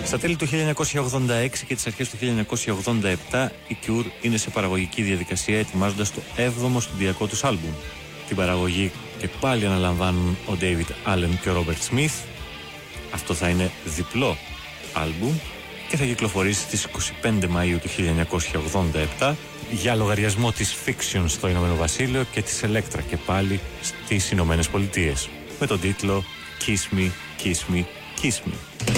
Στα τέλη του 1986 και τις αρχές του 1987 οι Cure είναι σε παραγωγική διαδικασία ετοιμάζοντας το 7ο στουδιακό τους άλμπουμ. Την παραγωγή και πάλι αναλαμβάνουν ο David Allen και ο Robert Smith. Αυτό θα είναι διπλό άλμπουμ και θα κυκλοφορήσει στις 25 Μαΐου του 1987 για λογαριασμό της Fiction στο Ηνωμένο Βασίλειο και της Elektra και πάλι στις Ηνωμένες Πολιτείες με τον τίτλο Kiss Me, Kiss Me, Kiss Me.